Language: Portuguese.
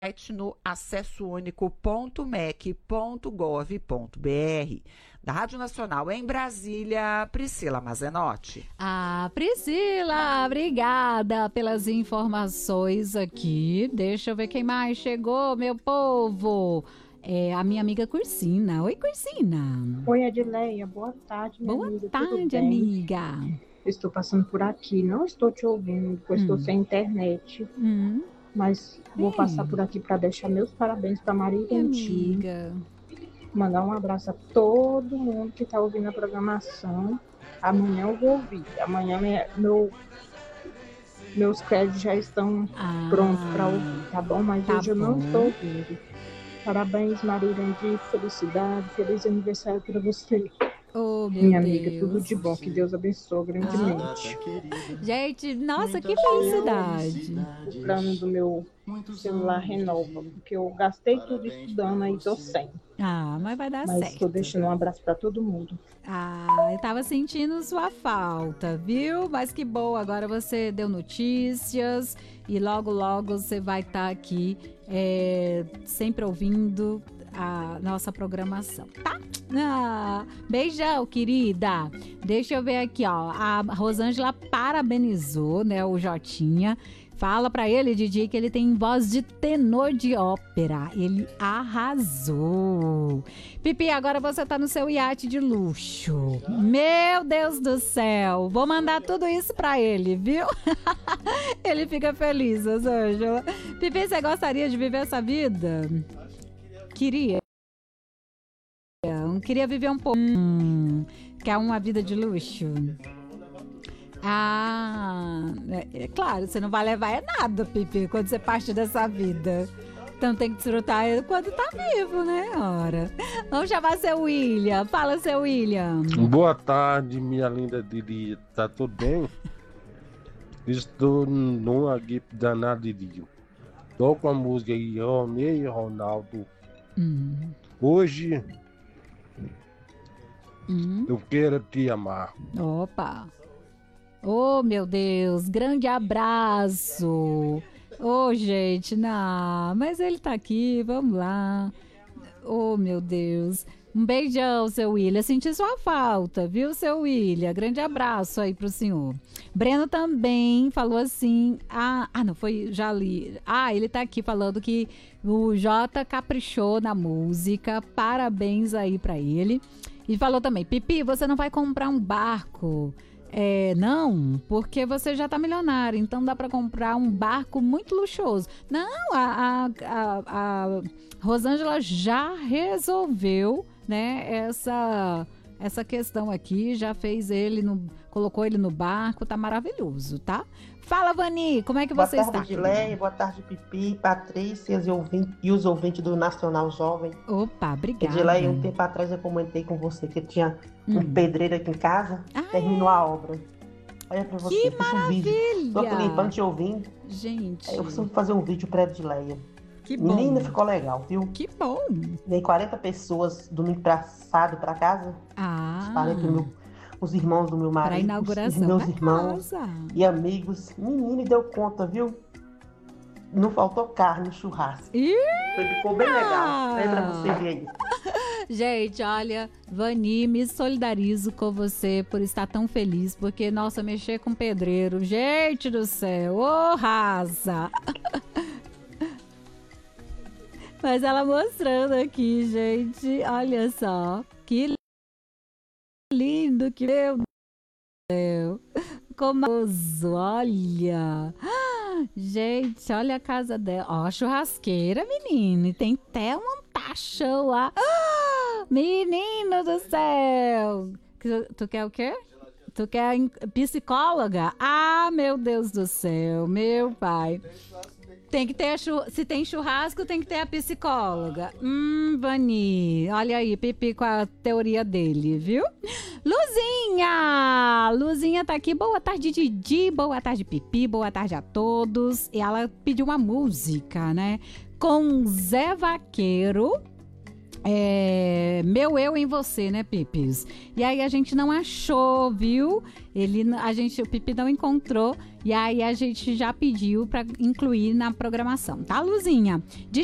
no acessounico.mec.gov.br. Da Rádio Nacional em Brasília, Priscila Mazenotti. Priscila, obrigada pelas informações aqui. Deixa eu ver quem mais chegou, meu povo. A minha amiga Cursina. Oi, Cursina. Oi, Edileia. Boa tarde, minha amiga. Boa tarde, amiga. Estou passando por aqui. Não estou te ouvindo, pois estou sem internet. Mas vou passar por aqui para deixar meus parabéns para Maria Gentil. Mandar um abraço a todo mundo que está ouvindo a programação. Amanhã eu vou ouvir. Amanhã meus créditos já estão prontos para ouvir, tá bom? Mas hoje eu não estou ouvindo. Parabéns, Maria Gentil. Felicidade. Feliz aniversário para você. Minha amiga, tudo de bom, que Deus abençoe grandemente. Gente, nossa, que felicidade. O plano do meu celular renova, porque eu gastei tudo estudando aí, tô sem. Mas vai dar certo. certo. Mas tô deixando um abraço para todo mundo. Eu tava sentindo sua falta, viu? Mas que bom, agora você deu notícias e logo, logo você vai estar aqui sempre ouvindo a nossa programação, tá? Beijão, querida. Deixa eu ver aqui, ó. A Rosângela parabenizou, né, o Jotinha. Fala pra ele, Didi, que ele tem voz de tenor de ópera. Ele arrasou. Pipi, agora você tá no seu iate de luxo. Meu Deus do céu. Vou mandar tudo isso pra ele, viu? Ele fica feliz, Rosângela. Pipi, você gostaria de viver essa vida? Queria viver um pouco. Quer uma vida de luxo? É claro, você não vai levar nada, Pipi, quando você parte dessa vida. Então tem que desfrutar quando tá vivo, né? Ora. Vamos chamar seu William. Fala, seu William. Boa tarde, minha linda Didi. Tá tudo bem? Estou numa gripe danada de Dio. Tô com a música aí, eu amei, Ronaldo. Hoje eu quero te amar. Opa! Oh, meu Deus, grande abraço. Gente, não, mas ele tá aqui, vamos lá. Oh, meu Deus. Um beijão, seu William. Senti sua falta, viu, seu William? Grande abraço aí pro senhor. Breno também falou assim. Não, foi, já li. Ele tá aqui falando que o Jota caprichou na música. Parabéns aí pra ele. E falou também, Pipi, você não vai comprar um barco? Não, porque você já tá milionário, então dá pra comprar um barco muito luxuoso. Não, a Rosângela já resolveu, né, essa questão aqui, já fez colocou ele no barco, tá maravilhoso, tá? Fala, Vani, como é que você está? Boa tarde, Leia, boa tarde, Pipi, Patrícia e os ouvintes do Nacional Jovem. Opa, obrigada. Edileia, um tempo atrás eu comentei com você que tinha um pedreiro aqui em casa, terminou a obra. Olha pra você, que fiz maravilha! um vídeo. Tô limpando, te ouvindo. Gente. Eu preciso fazer um vídeo pra Edileia. Que bom. Menina, ficou legal, viu? Que bom. Veio 40 pessoas domingo passado pra casa. Falei com os irmãos do meu marido, os meus irmãos e amigos. Menino, deu conta, viu? Não faltou carne, churrasco. Ficou bem legal. Lembra você ver aí. Gente, olha, Vani, me solidarizo com você por estar tão feliz, porque, nossa, mexer com pedreiro, gente do céu, raça! Mas ela mostrando aqui, gente, olha só, que lindo, que meu Deus do céu, como olha, gente, olha a casa dela, ó, a churrasqueira, menino, e tem até um tachão lá, menino do céu, tu quer o quê? Tu quer psicóloga? Meu Deus do céu, meu pai. Tem que ter se tem churrasco, tem que ter a psicóloga. Vani, olha aí, Pipi com a teoria dele, viu? Luzinha tá aqui. Boa tarde, Didi. Boa tarde, Pipi. Boa tarde a todos. E ela pediu uma música, né? Com Zé Vaqueiro Meu Eu em Você, né, Pipis? E aí a gente não achou, viu? O Pipi não encontrou, e aí a gente já pediu para incluir na programação, tá, Luzinha?